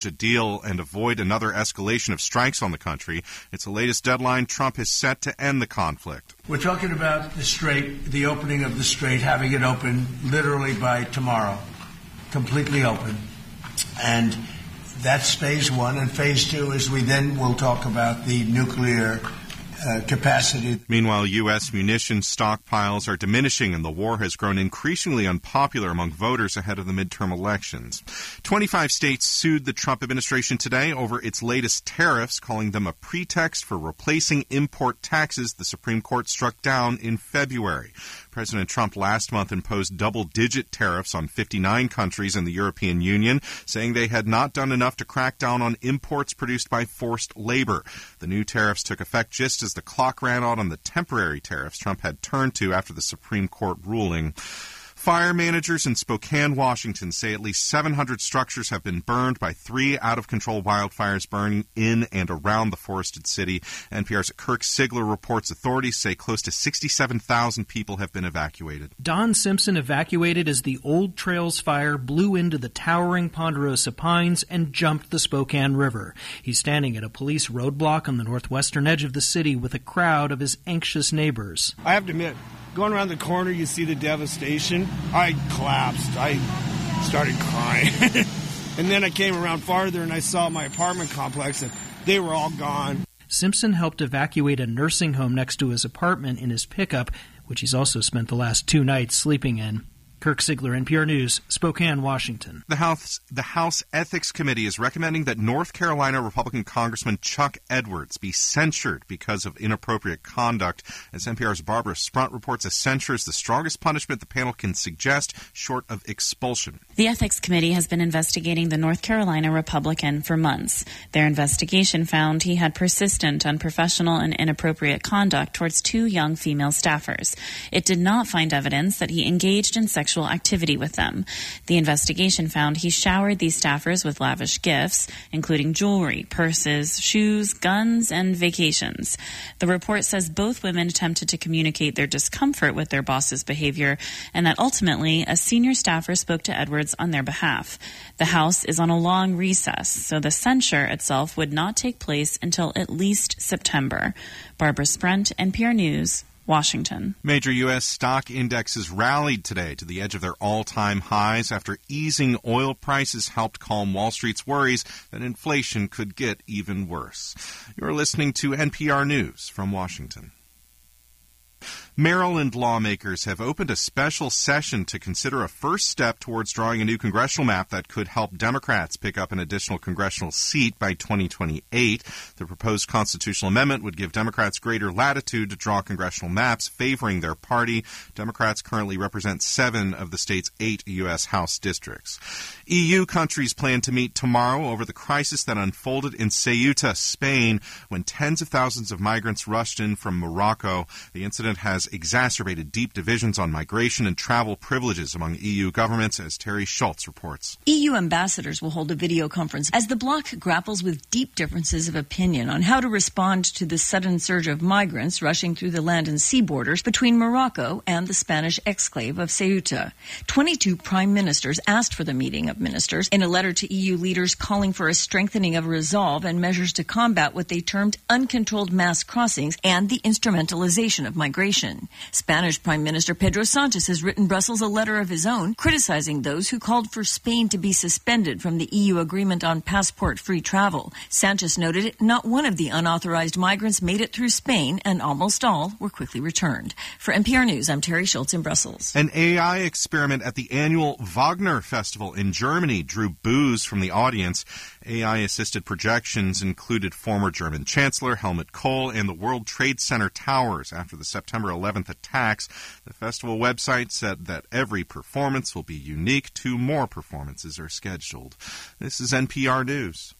a deal and avoid another escalation of strikes on the country. It's the latest deadline Trump has set to end the conflict. We're talking about the strait, the opening of the strait, having it open literally by tomorrow, completely open. And that's phase one. And phase two is we then will talk about the nuclear capacity. Meanwhile, U.S. munitions stockpiles are diminishing, and the war has grown increasingly unpopular among voters ahead of the midterm elections. 25 states sued the Trump administration today over its latest tariffs, calling them a pretext for replacing import taxes the Supreme Court struck down in February. President Trump last month imposed double-digit tariffs on 59 countries in the European Union, saying they had not done enough to crack down on imports produced by forced labor. The new tariffs took effect just as the clock ran out on the temporary tariffs Trump had turned to after the Supreme Court ruling. Fire managers in Spokane, Washington say at least 700 structures have been burned by 3 out-of-control wildfires burning in and around the forested city. NPR's Kirk Sigler reports authorities say close to 67,000 people have been evacuated. Don Simpson evacuated as the Old Trails fire blew into the towering Ponderosa Pines and jumped the Spokane River. He's standing at a police roadblock on the northwestern edge of the city with a crowd of his anxious neighbors. I have to admit, going around the corner, you see the devastation. I collapsed. I started crying. And then I came around farther and I saw my apartment complex and they were all gone. Simpson helped evacuate a nursing home next to his apartment in his pickup, which he's also spent the last 2 nights sleeping in. Kirk Sigler, NPR News, Spokane, Washington. The House Ethics Committee is recommending that North Carolina Republican Congressman Chuck Edwards be censured because of inappropriate conduct. As NPR's Barbara Sprunt reports, a censure is the strongest punishment the panel can suggest, short of expulsion. The Ethics Committee has been investigating the North Carolina Republican for months. Their investigation found he had persistent, unprofessional, and inappropriate conduct towards 2 young female staffers. It did not find evidence that he engaged in sexual activity with them. The investigation found he showered these staffers with lavish gifts, including jewelry, purses, shoes, guns, and vacations. The report says both women attempted to communicate their discomfort with their boss's behavior, and that ultimately a senior staffer spoke to Edwards on their behalf. The House is on a long recess, so the censure itself would not take place until at least September. Barbara Sprunt, NPR News, Washington. Major U.S. stock indexes rallied today to the edge of their all-time highs after easing oil prices helped calm Wall Street's worries that inflation could get even worse. You're listening to NPR News from Washington. Maryland lawmakers have opened a special session to consider a first step towards drawing a new congressional map that could help Democrats pick up an additional congressional seat by 2028. The proposed constitutional amendment would give Democrats greater latitude to draw congressional maps favoring their party. Democrats currently represent 7 of the state's 8 U.S. House districts. EU countries plan to meet tomorrow over the crisis that unfolded in Ceuta, Spain, when tens of thousands of migrants rushed in from Morocco. The incident has exacerbated deep divisions on migration and travel privileges among EU governments, as Terry Schultz reports. EU ambassadors will hold a video conference as the bloc grapples with deep differences of opinion on how to respond to the sudden surge of migrants rushing through the land and sea borders between Morocco and the Spanish exclave of Ceuta. 22 prime ministers asked for the meeting of ministers in a letter to EU leaders calling for a strengthening of resolve and measures to combat what they termed uncontrolled mass crossings and the instrumentalization of migration. Spanish Prime Minister Pedro Sanchez has written Brussels a letter of his own criticizing those who called for Spain to be suspended from the EU agreement on passport-free travel. Sanchez noted not one of the unauthorized migrants made it through Spain, and almost all were quickly returned. For NPR News, I'm Terry Schultz in Brussels. An AI experiment at the annual Wagner Festival in Germany drew boos from the audience. AI-assisted projections included former German Chancellor Helmut Kohl and the World Trade Center towers after the September 11th attacks. The festival website said that every performance will be unique. 2 more performances are scheduled. This is NPR News.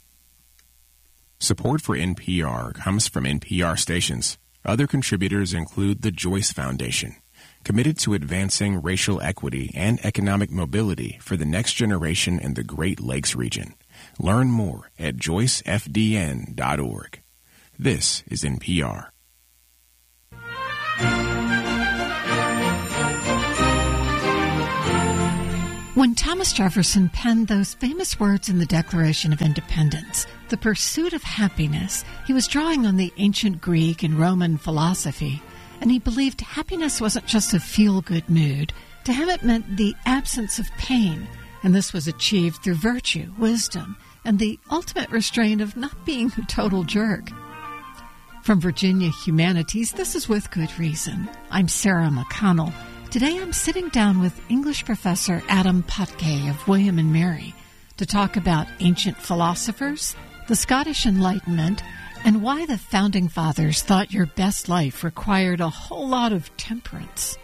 Support for NPR comes from NPR stations. Other contributors include the Joyce Foundation, committed to advancing racial equity and economic mobility for the next generation in the Great Lakes region. Learn more at joycefdn.org. This is NPR. When Thomas Jefferson penned those famous words in the Declaration of Independence, the pursuit of happiness, he was drawing on the ancient Greek and Roman philosophy, and he believed happiness wasn't just a feel-good mood. To him it meant the absence of pain, and this was achieved through virtue, wisdom, and the ultimate restraint of not being a total jerk. From Virginia Humanities, this is With Good Reason. I'm Sarah McConnell. Today I'm sitting down with English professor Adam Potgay of William and Mary to talk about ancient philosophers, the Scottish Enlightenment, and why the Founding Fathers thought your best life required a whole lot of temperance.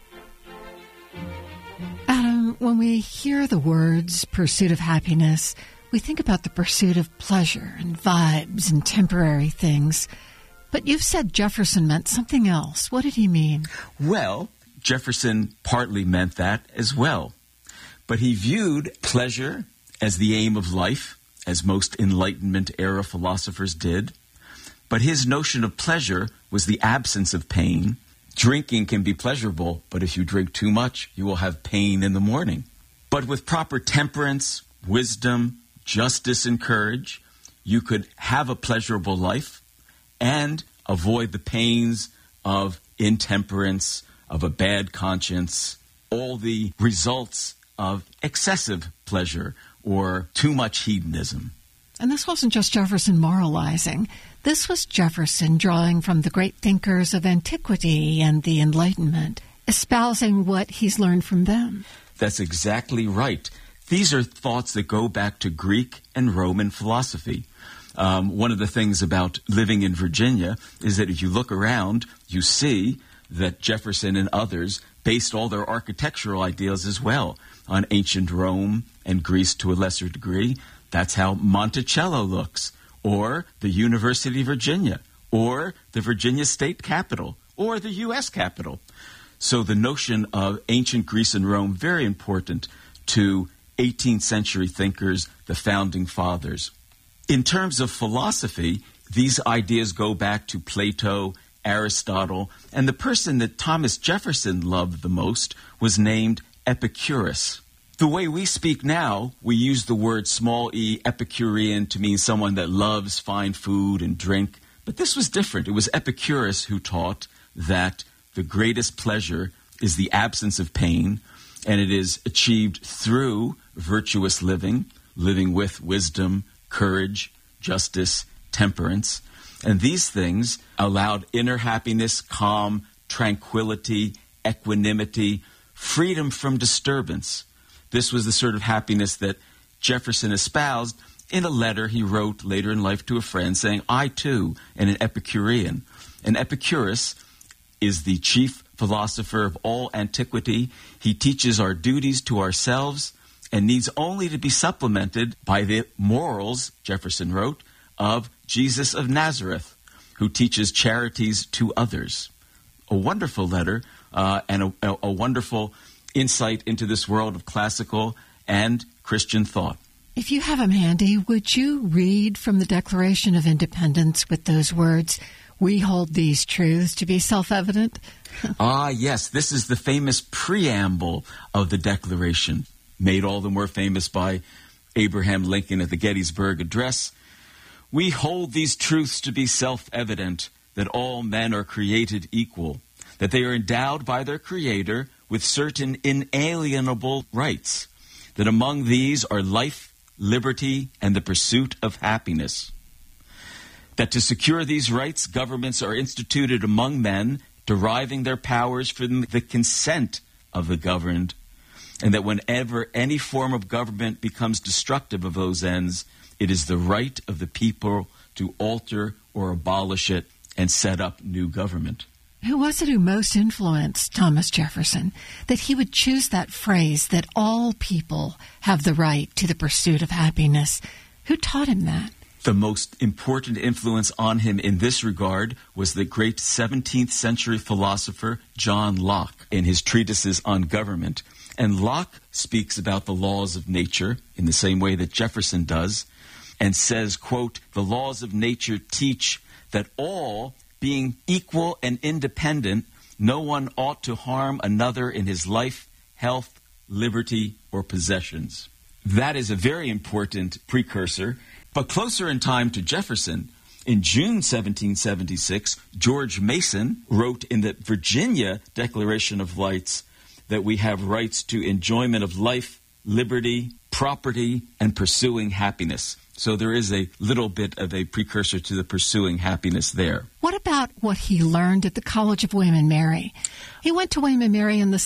Adam, when we hear the words pursuit of happiness, we think about the pursuit of pleasure and vibes and temporary things. But you've said Jefferson meant something else. What did he mean? Well, Jefferson partly meant that as well. But he viewed pleasure as the aim of life, as most Enlightenment-era philosophers did. But his notion of pleasure was the absence of pain. Drinking can be pleasurable, but if you drink too much, you will have pain in the morning. But with proper temperance, wisdom, justice, and courage, you could have a pleasurable life and avoid the pains of intemperance, of a bad conscience, all the results of excessive pleasure or too much hedonism. And this wasn't just Jefferson moralizing. This was Jefferson drawing from the great thinkers of antiquity and the Enlightenment, espousing what he's learned from them. That's exactly right. These are thoughts that go back to Greek and Roman philosophy. One of the things about living in Virginia is that if you look around, you see that Jefferson and others based all their architectural ideas as well on ancient Rome and Greece to a lesser degree. That's how Monticello looks, or the University of Virginia, or the Virginia State Capitol, or the U.S. Capitol. So the notion of ancient Greece and Rome, very important to 18th century thinkers, the Founding Fathers. In terms of philosophy, these ideas go back to Plato, Aristotle, and the person that Thomas Jefferson loved the most was named Epicurus. The way we speak now, we use the word small e, Epicurean, to mean someone that loves fine food and drink. But this was different. It was Epicurus who taught that the greatest pleasure is the absence of pain, and it is achieved through virtuous living, living with wisdom, courage, justice, temperance. And these things allowed inner happiness, calm, tranquility, equanimity, freedom from disturbance. This was the sort of happiness that Jefferson espoused in a letter he wrote later in life to a friend saying, I too am an Epicurean. And Epicurus is the chief philosopher of all antiquity. He teaches our duties to ourselves and needs only to be supplemented by the morals, Jefferson wrote, of Jesus of Nazareth, who teaches charities to others. A wonderful letter and a wonderful insight into this world of classical and Christian thought. If you have them handy, would you read from the Declaration of Independence with those words, "We hold these truths to be self-evident"? Yes, this is the famous preamble of the Declaration, made all the more famous by Abraham Lincoln at the Gettysburg Address. We hold these truths to be self-evident, that all men are created equal, that they are endowed by their Creator with certain inalienable rights, that among these are life, liberty, and the pursuit of happiness, that to secure these rights, governments are instituted among men, deriving their powers from the consent of the governed, and that whenever any form of government becomes destructive of those ends, it is the right of the people to alter or abolish it and set up new government. Who was it who most influenced Thomas Jefferson, that he would choose that phrase, that all people have the right to the pursuit of happiness? Who taught him that? The most important influence on him in this regard was the great 17th century philosopher John Locke in his treatises on government. And Locke speaks about the laws of nature in the same way that Jefferson does, and says, quote, "The laws of nature teach that all, being equal and independent, no one ought to harm another in his life, health, liberty, or possessions. That is a very important precursor. But closer in time to Jefferson, in June 1776, George Mason wrote in the Virginia Declaration of Rights that we have rights to enjoyment of life, liberty, property, and pursuing happiness. So there is a little bit of a precursor to the pursuing happiness there. What about what he learned at the College of William and Mary? He went to William and Mary in the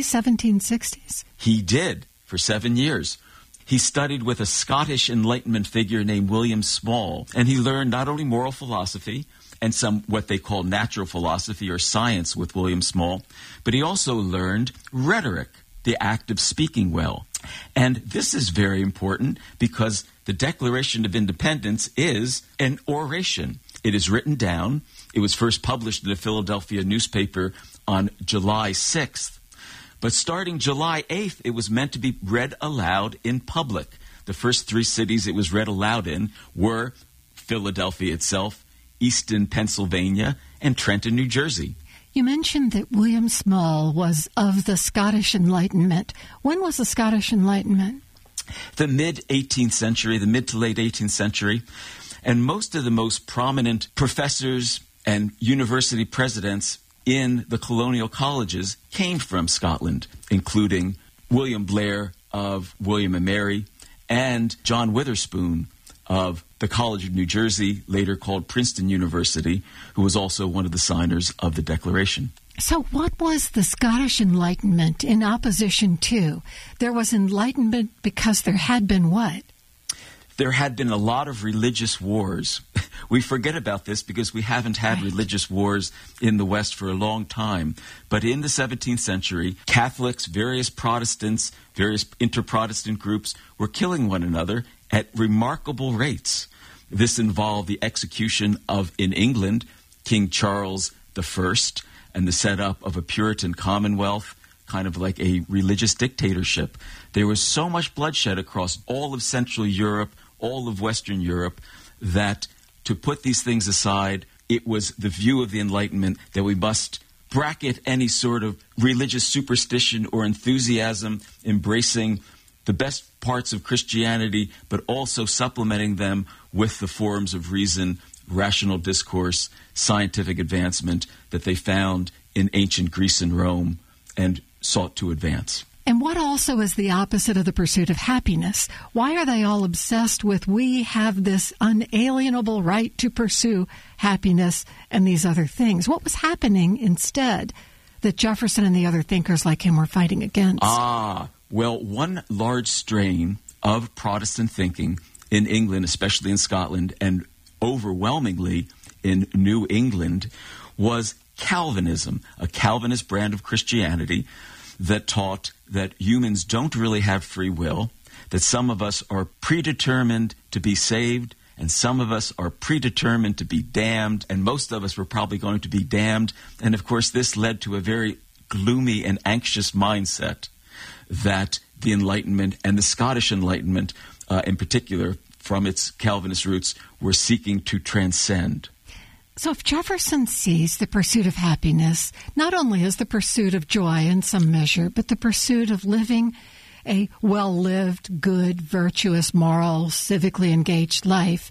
1760s. He did, for 7 years. He studied with a Scottish Enlightenment figure named William Small, and he learned not only moral philosophy and some what they call natural philosophy or science with William Small, but he also learned rhetoric, the act of speaking well. And this is very important because the Declaration of Independence is an oration. It is written down. It was first published in the Philadelphia newspaper on July 6th. But starting July 8th, it was meant to be read aloud in public. The first 3 cities it was read aloud in were Philadelphia itself, Easton, Pennsylvania, and Trenton, New Jersey. You mentioned that William Small was of the Scottish Enlightenment. When was the Scottish Enlightenment? The mid-18th century, the mid to late 18th century. And most of the most prominent professors and university presidents in the colonial colleges came from Scotland, including William Blair of William and Mary and John Witherspoon of the College of New Jersey, later called Princeton University, who was also one of the signers of the Declaration. So what was the Scottish Enlightenment in opposition to? There was enlightenment because there had been what? There had been a lot of religious wars. We forget about this because we haven't had religious wars in the West for a long time. But in the 17th century, Catholics, various Protestants, various inter-Protestant groups were killing one another at remarkable rates. This involved the execution of, in England, King Charles I and the setup of a Puritan Commonwealth, kind of like a religious dictatorship. There was so much bloodshed across all of Central Europe, all of Western Europe, that to put these things aside, it was the view of the Enlightenment that we must bracket any sort of religious superstition or enthusiasm, embracing the best parts of Christianity, but also supplementing them with the forms of reason, rational discourse, scientific advancement that they found in ancient Greece and Rome and sought to advance. And what also is the opposite of the pursuit of happiness? Why are they all obsessed with we have this unalienable right to pursue happiness and these other things? What was happening instead that Jefferson and the other thinkers like him were fighting against? Well, one large strain of Protestant thinking in England, especially in Scotland, and overwhelmingly in New England, was Calvinism, a Calvinist brand of Christianity that taught that humans don't really have free will, that some of us are predetermined to be saved, and some of us are predetermined to be damned, and most of us were probably going to be damned. And of course, this led to a very gloomy and anxious mindset that the Enlightenment and the Scottish Enlightenment, in particular, from its Calvinist roots, were seeking to transcend. So if Jefferson sees the pursuit of happiness not only as the pursuit of joy in some measure, but the pursuit of living a well-lived, good, virtuous, moral, civically engaged life,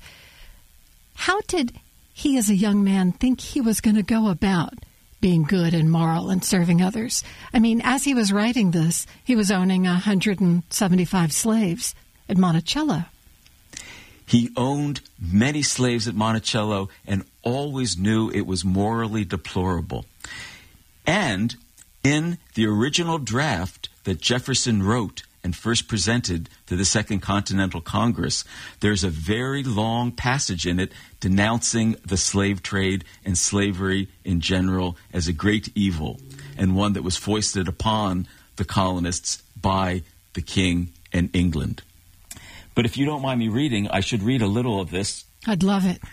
how did he as a young man think he was going to go about being good and moral and serving others? I mean, as he was writing this, he was owning 175 slaves at Monticello. He owned many slaves at Monticello and always knew it was morally deplorable. And in the original draft that Jefferson wrote and first presented to the Second Continental Congress, there's a very long passage in it denouncing the slave trade and slavery in general as a great evil and one that was foisted upon the colonists by the king and England. But if you don't mind me reading, I should read a little of this. I'd love it.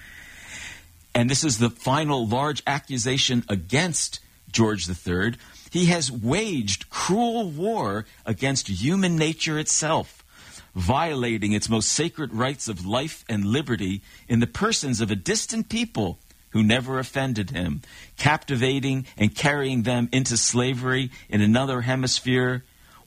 And this is the final large accusation against George III. He has waged cruel war against human nature itself, violating its most sacred rights of life and liberty in the persons of a distant people who never offended him, captivating and carrying them into slavery in another hemisphere,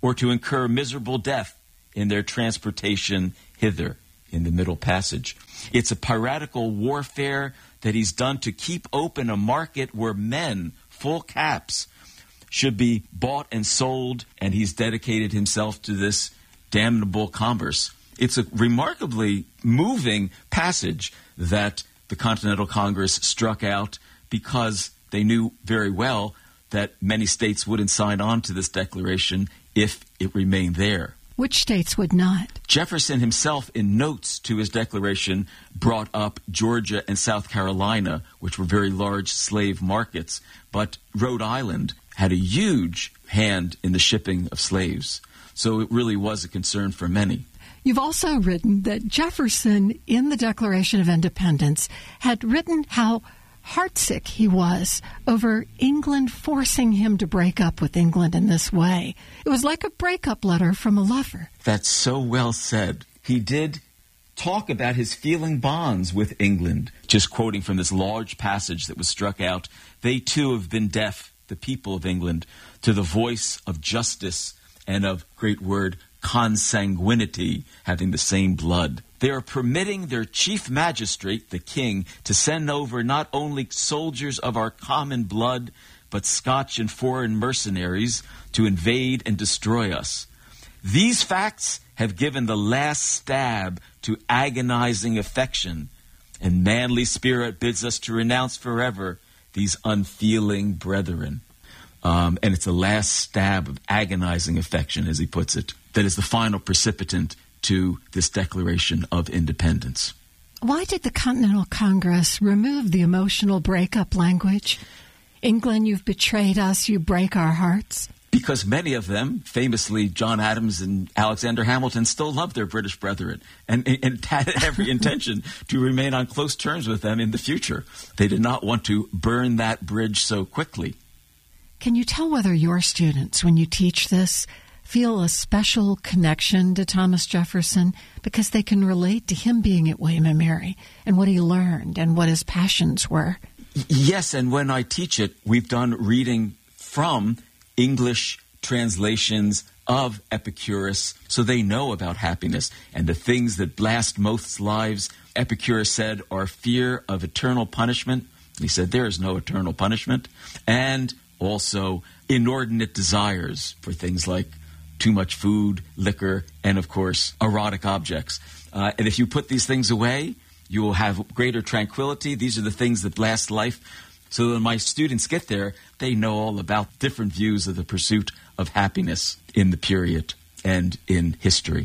or to incur miserable death in their transportation hither, in the Middle Passage. It's a piratical warfare that he's done to keep open a market where men, full caps, should be bought and sold, and he's dedicated himself to this damnable commerce. It's a remarkably moving passage that the Continental Congress struck out because they knew very well that many states wouldn't sign on to this declaration if it remained there. Which states would not? Jefferson himself, in notes to his declaration, brought up Georgia and South Carolina, which were very large slave markets. But Rhode Island had a huge hand in the shipping of slaves. So it really was a concern for many. You've also written that Jefferson, in the Declaration of Independence, had written how heartsick he was over England forcing him to break up with England in this way. It was like a breakup letter from a lover. That's so well said. He did talk about his feeling bonds with England. Just quoting from this large passage that was struck out, they too have been deaf, the people of England, to the voice of justice and of, great word, consanguinity, having the same blood. They are permitting their chief magistrate, the king, to send over not only soldiers of our common blood, but Scotch and foreign mercenaries to invade and destroy us. These facts have given the last stab to agonizing affection, and manly spirit bids us to renounce forever these unfeeling brethren. And it's the last stab of agonizing affection, as he puts it, that is the final precipitant to this Declaration of Independence. Why did the Continental Congress remove the emotional breakup language? England, you've betrayed us, you break our hearts. Because many of them, famously John Adams and Alexander Hamilton, still loved their British brethren and had every intention to remain on close terms with them in the future. They did not want to burn that bridge so quickly. Can you tell whether your students, when you teach this, feel a special connection to Thomas Jefferson because they can relate to him being at William and Mary and what he learned and what his passions were? Yes, and when I teach it, we've done reading from English translations of Epicurus, so they know about happiness and the things that blast most lives. Epicurus said, are fear of eternal punishment. He said there is no eternal punishment. And also inordinate desires for things like too much food, liquor, and, of course, erotic objects. And if you put these things away, you will have greater tranquility. These are the things that last life. So when my students get there, they know all about different views of the pursuit of happiness in the period and in history.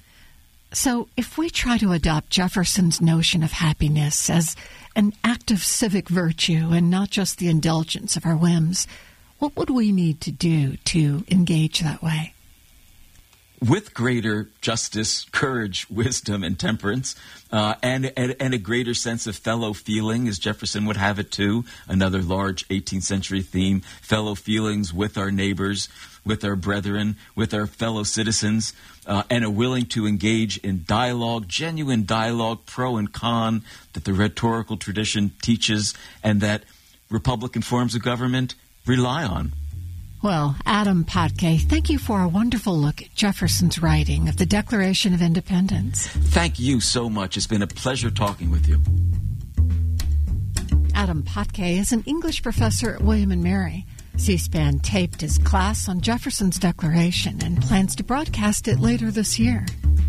So if we try to adopt Jefferson's notion of happiness as an act of civic virtue and not just the indulgence of our whims, what would we need to do to engage that way? With greater justice, courage, wisdom, and temperance, and a greater sense of fellow feeling, as Jefferson would have it too, another large 18th century theme, fellow feelings with our neighbors, with our brethren, with our fellow citizens, and are willing to engage in dialogue, genuine dialogue, pro and con, that the rhetorical tradition teaches and that Republican forms of government rely on. Well, Adam Patke, thank you for a wonderful look at Jefferson's writing of the Declaration of Independence. Thank you so much. It's been a pleasure talking with you. Adam Patke is an English professor at William and Mary. C-SPAN taped his class on Jefferson's Declaration and plans to broadcast it later this year.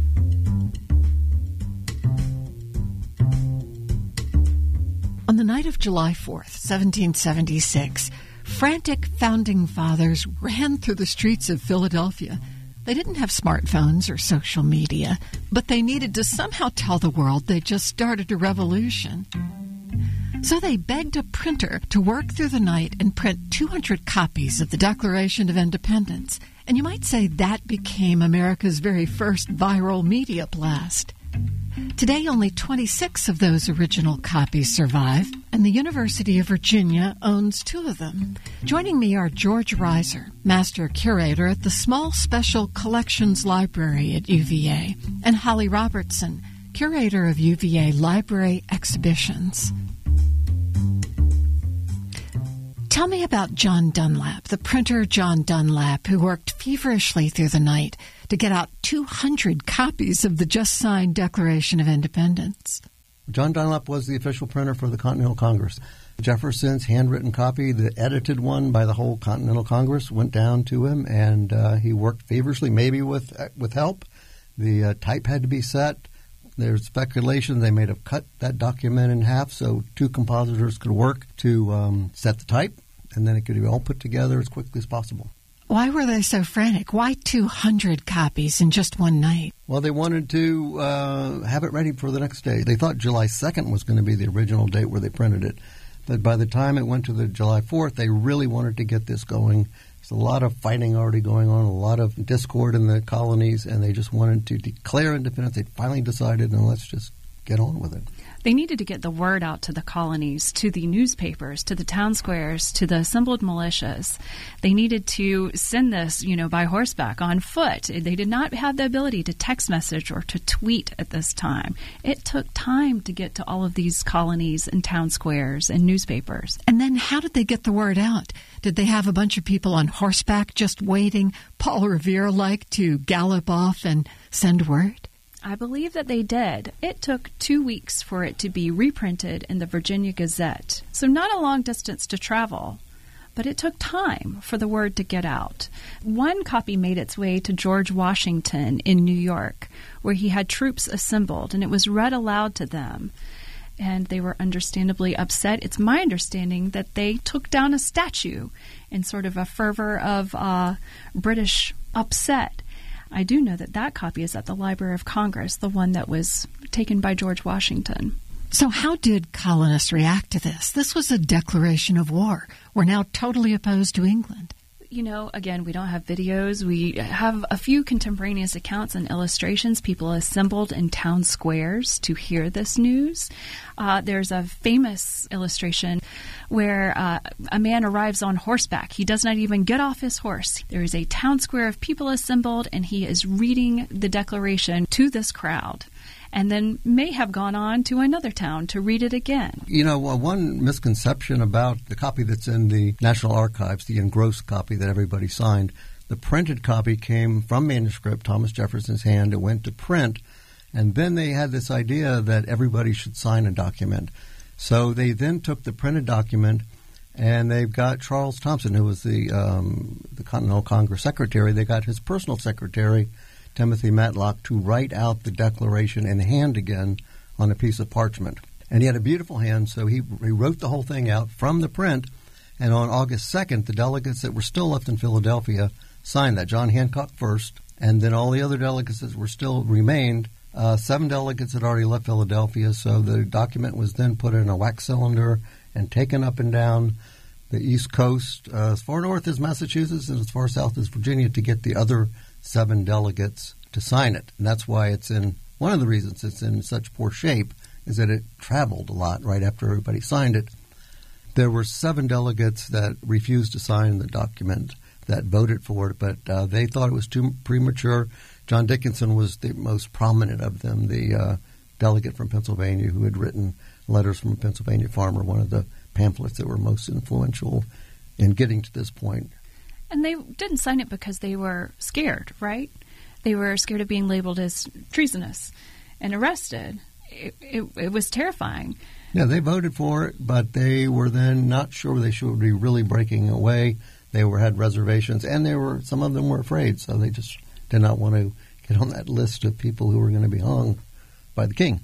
On the night of July 4th, 1776, frantic founding fathers ran through the streets of Philadelphia. They didn't have smartphones or social media, but they needed to somehow tell the world they just started a revolution. So they begged a printer to work through the night and print 200 copies of the Declaration of Independence. And you might say that became America's very first viral media blast. Today, only 26 of those original copies survive, and the University of Virginia owns 2 of them. Joining me are George Reiser, Master Curator at the Small Special Collections Library at UVA, and Holly Robertson, Curator of UVA Library Exhibitions. Tell me about John Dunlap, the printer John Dunlap, who worked feverishly through the night to get out 200 copies of the just-signed Declaration of Independence. John Dunlap was the official printer for the Continental Congress. Jefferson's handwritten copy, the edited one by the whole Continental Congress, went down to him, and he worked feverishly, maybe with help. The type had to be set. There's speculation they may have cut that document in half so two compositors could work to set the type, and then it could be all put together as quickly as possible. Why were they so frantic? Why 200 copies in just one night? Well, they wanted to have it ready for the next day. They thought July 2nd was going to be the original date where they printed it. But by the time it went to the July 4th, they really wanted to get this going. There's a lot of fighting already going on, a lot of discord in the colonies, and they just wanted to declare independence. They finally decided, and let's just get on with it. They needed to get the word out to the colonies, to the newspapers, to the town squares, to the assembled militias. They needed to send this, by horseback, on foot. They did not have the ability to text message or to tweet at this time. It took time to get to all of these colonies and town squares and newspapers. And then how did they get the word out? Did they have a bunch of people on horseback just waiting, Paul Revere-like, to gallop off and send word? I believe that they did. It took 2 weeks for it to be reprinted in the Virginia Gazette. So not a long distance to travel, but it took time for the word to get out. One copy made its way to George Washington in New York, where he had troops assembled, and it was read aloud to them. And they were understandably upset. It's my understanding that they took down a statue in sort of a fervor of British upset. I do know that copy is at the Library of Congress, the one that was taken by George Washington. So how did colonists react to this? This was a declaration of war. We're now totally opposed to England. Again, we don't have videos. We have a few contemporaneous accounts and illustrations. People assembled in town squares to hear this news. There's a famous illustration where a man arrives on horseback. He does not even get off his horse. There is a town square of people assembled, and he is reading the Declaration to this crowd, and then may have gone on to another town to read it again. One misconception about the copy that's in the National Archives, the engrossed copy that everybody signed, the printed copy came from manuscript, Thomas Jefferson's hand. It went to print, and then they had this idea that everybody should sign a document. So they then took the printed document, and they've got Charles Thompson, who was the Continental Congress secretary. They got his personal secretary, Timothy Matlock, to write out the Declaration in hand again on a piece of parchment. And he had a beautiful hand, so he wrote the whole thing out from the print, and on August 2nd, the delegates that were still left in Philadelphia signed that. John Hancock first, and then all the other delegates that were still remained. 7 delegates had already left Philadelphia, so the document was then put in a wax cylinder and taken up and down the East Coast, as far north as Massachusetts and as far south as Virginia, to get the other 7 delegates to sign it. And that's why one of the reasons it's in such poor shape is that it traveled a lot right after everybody signed it. There were 7 delegates that refused to sign the document that voted for it, but they thought it was too premature. John Dickinson was the most prominent of them, the delegate from Pennsylvania who had written Letters from a Pennsylvania Farmer, one of the pamphlets that were most influential in getting to this point. And they didn't sign it because they were scared, right? They were scared of being labeled as treasonous and arrested. It was terrifying. Yeah, they voted for it, but they were then not sure they should be really breaking away. They had reservations, and some of them were afraid, so they just did not want to get on that list of people who were going to be hung by the king.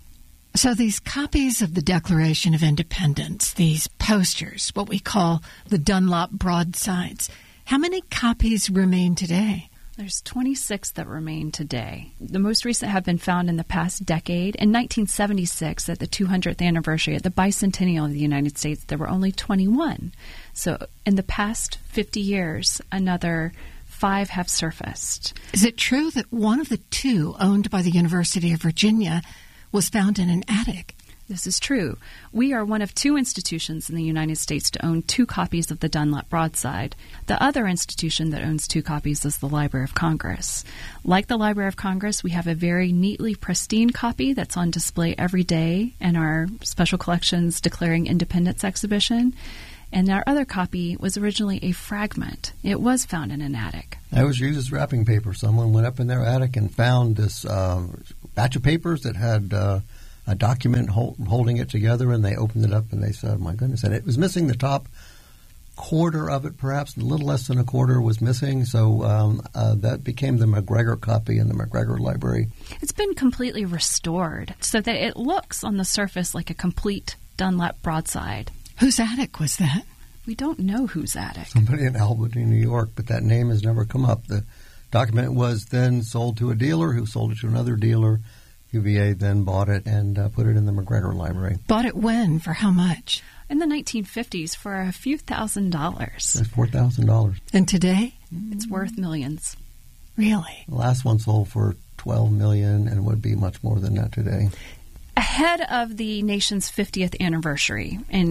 So these copies of the Declaration of Independence, these posters, what we call the Dunlop broadsides, how many copies remain today? There's 26 that remain today. The most recent have been found in the past decade. In 1976, at the 200th anniversary, at the bicentennial of the United States, there were only 21. So in the past 50 years, another 5 have surfaced. Is it true that one of the 2 owned by the University of Virginia was found in an attic? This is true. We are one of 2 institutions in the United States to own 2 copies of the Dunlop broadside. The other institution that owns 2 copies is the Library of Congress. Like the Library of Congress, we have a very neatly pristine copy that's on display every day in our Special Collections Declaring Independence exhibition. And our other copy was originally a fragment. It was found in an attic. It was used as wrapping paper. Someone went up in their attic and found this batch of papers that had a document holding it together, and they opened it up and they said, oh my goodness. And it was missing the top quarter of it, perhaps a little less than a quarter was missing, so that became the MacGregor copy in the MacGregor Library. It's been completely restored so that it looks on the surface like a complete Dunlap broadside. Whose attic was that? We don't know whose attic. Somebody in Albany, New York, but that name has never come up. The document was then sold to a dealer who sold it to another dealer. UVA then bought it and put it in the MacGregor Library. Bought it when? For how much? In the 1950s for a few $1,000s. That's $4,000. And today? It's worth millions. Really? The last one sold for $12 million and would be much more than that today. Ahead of the nation's 50th anniversary in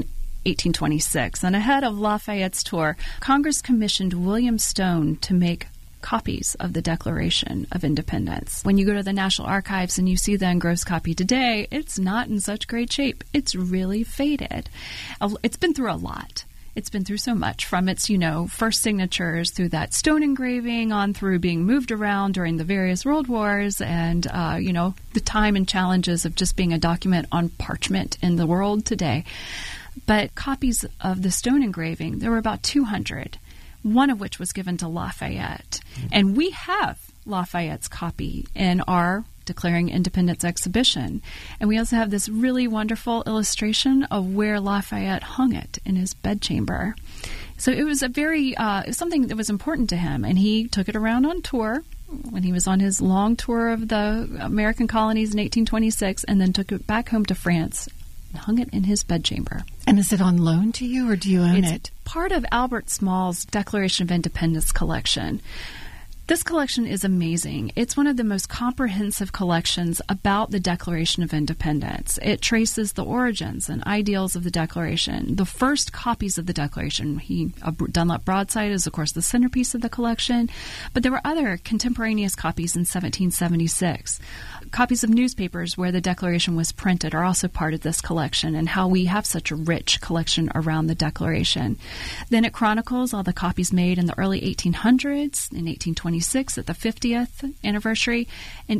1826 and ahead of Lafayette's tour, Congress commissioned William Stone to make copies of the Declaration of Independence. When you go to the National Archives and you see the engrossed copy today, it's not in such great shape. It's really faded. It's been through a lot. It's been through so much, from its, first signatures through that stone engraving on through being moved around during the various world wars and, the time and challenges of just being a document on parchment in the world today. But copies of the stone engraving, there were about 200. One of which was given to Lafayette. And we have Lafayette's copy in our Declaring Independence exhibition. And we also have this really wonderful illustration of where Lafayette hung it in his bedchamber. So it was something that was important to him. And he took it around on tour when he was on his long tour of the American colonies in 1826, and then took it back home to France and hung it in his bedchamber. And is it on loan to you, or do you own it? It's part of Albert Small's Declaration of Independence collection. This collection is amazing. It's one of the most comprehensive collections about the Declaration of Independence. It traces the origins and ideals of the Declaration. The first copies of the Declaration, Dunlap broadside is, of course, the centerpiece of the collection, but there were other contemporaneous copies in 1776. Copies of newspapers where the Declaration was printed are also part of this collection, and how we have such a rich collection around the Declaration. Then it chronicles all the copies made in the early 1800s, in 1826 at the 50th anniversary, in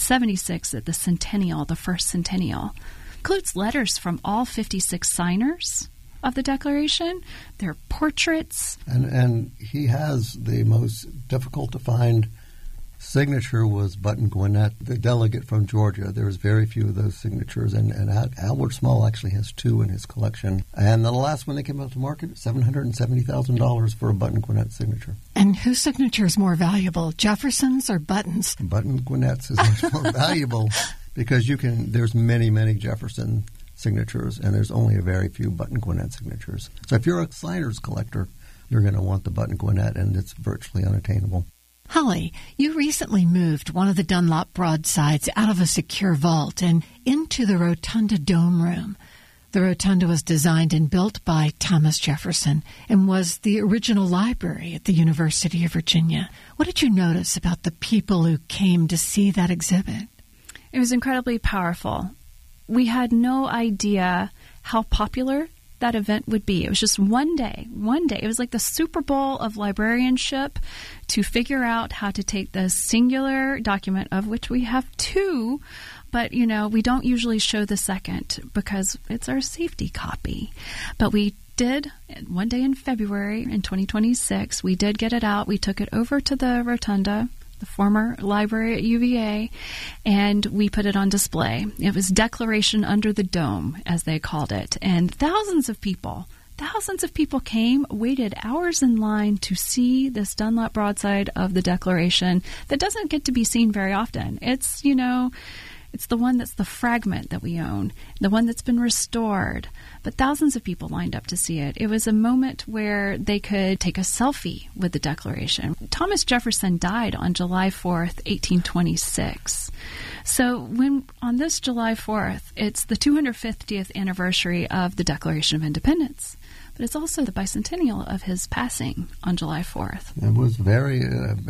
1876 at the centennial, the first centennial. Includes letters from all 56 signers of the Declaration, their portraits. And he has the most difficult to find signature was Button Gwinnett, the delegate from Georgia. There's very few of those signatures, and Albert Small actually has two in his collection. And the last one that came out to market, $770,000 for a Button Gwinnett signature. And whose signature is more valuable, Jefferson's or Button's? Button Gwinnett's is much more valuable because there's many, many Jefferson signatures, and there's only a very few Button Gwinnett signatures. So if you're a signer's collector, you're going to want the Button Gwinnett, and it's virtually unattainable. Holly, you recently moved one of the Dunlap broadsides out of a secure vault and into the Rotunda Dome Room. The Rotunda was designed and built by Thomas Jefferson and was the original library at the University of Virginia. What did you notice about the people who came to see that exhibit? It was incredibly powerful. We had no idea how popular that event would be. It was just one day. It was like the Super Bowl of librarianship to figure out how to take this singular document, of which we have two, but, we don't usually show the second because it's our safety copy. But we did, one day in February in 2026, we did get it out. We took it over to the Rotunda, the former library at UVA, and we put it on display. It was Declaration Under the Dome, as they called it, and thousands of people came, waited hours in line to see this Dunlap broadside of the Declaration that doesn't get to be seen very often. It's, it's the one that's the fragment that we own, the one that's been restored. But thousands of people lined up to see it. It was a moment where they could take a selfie with the Declaration. Thomas Jefferson died on July 4th, 1826. So on this July 4th, it's the 250th anniversary of the Declaration of Independence. But it's also the bicentennial of his passing on July 4th. It was a very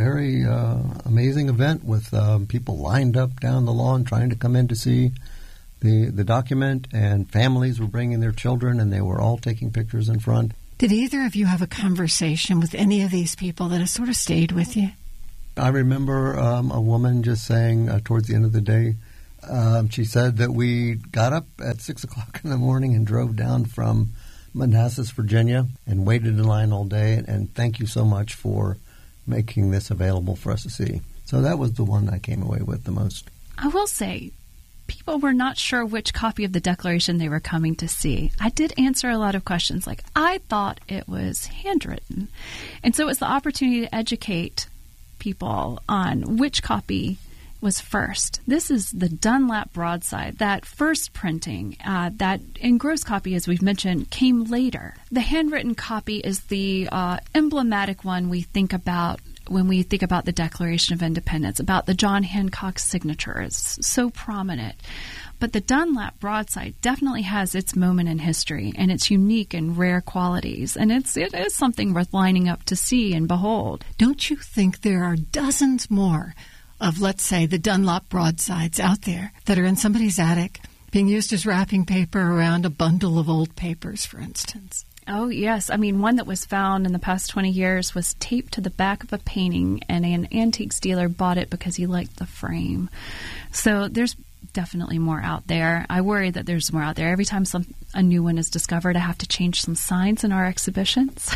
amazing event with people lined up down the lawn trying to come in to see the document, and families were bringing their children, and they were all taking pictures in front. Did either of you have a conversation with any of these people that has sort of stayed with you? I remember a woman just saying towards the end of the day, she said that we got up at 6 o'clock in the morning and drove down from Manassas, Virginia, and waited in line all day, and thank you so much for making this available for us to see. So that was the one I came away with the most. I will say, people were not sure which copy of the Declaration they were coming to see. I did answer a lot of questions, like, I thought it was handwritten. And so it was the opportunity to educate people on which copy was first. This is the Dunlap broadside. That first printing, that engrossed copy, as we've mentioned, came later. The handwritten copy is the emblematic one we think about when we think about the Declaration of Independence, about the John Hancock signature. It's so prominent. But the Dunlap broadside definitely has its moment in history and its unique and rare qualities. And it is something worth lining up to see and behold. Don't you think there are dozens more of, let's say, the Dunlap broadsides out there that are in somebody's attic, being used as wrapping paper around a bundle of old papers, for instance? Oh, yes. I mean, one that was found in the past 20 years was taped to the back of a painting, and an antiques dealer bought it because he liked the frame. So there's definitely more out there. I worry that there's more out there. Every time a new one is discovered, I have to change some signs in our exhibitions.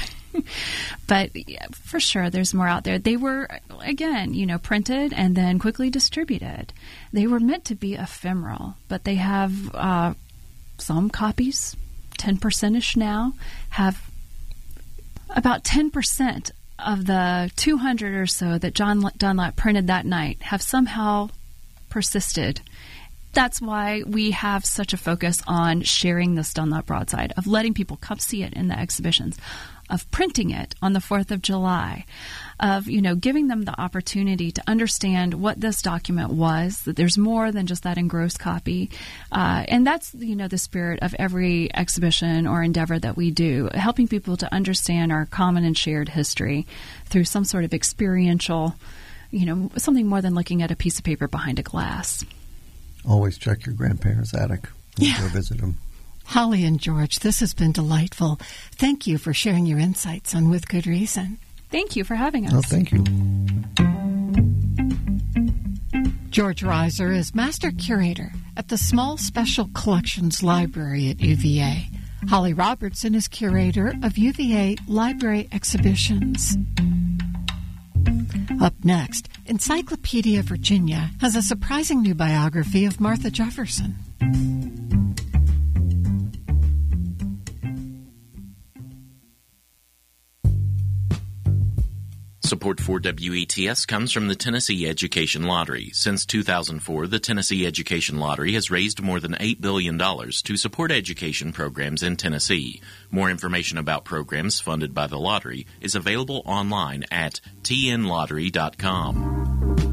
But yeah, for sure, there's more out there. They were, again, printed and then quickly distributed. They were meant to be ephemeral, but they have some copies, 10%ish now, have about 10% of the 200 or so that John Dunlap printed that night have somehow persisted. That's why we have such a focus on sharing this Dunlap broadside, of letting people come see it in the exhibitions, of printing it on the 4th of July, of, giving them the opportunity to understand what this document was, that there's more than just that engrossed copy. And that's, the spirit of every exhibition or endeavor that we do, helping people to understand our common and shared history through some sort of experiential, something more than looking at a piece of paper behind a glass. Always check your grandparents' attic when you go visit them. Holly and George, this has been delightful. Thank you for sharing your insights on With Good Reason. Thank you for having us. Oh, thank you. George Reiser is Master Curator at the Small Special Collections Library at UVA. Holly Robertson is Curator of UVA Library Exhibitions. Up next, Encyclopedia Virginia has a surprising new biography of Martha Jefferson. Support for WETS comes from the Tennessee Education Lottery. Since 2004, the Tennessee Education Lottery has raised more than $8 billion to support education programs in Tennessee. More information about programs funded by the lottery is available online at tnlottery.com.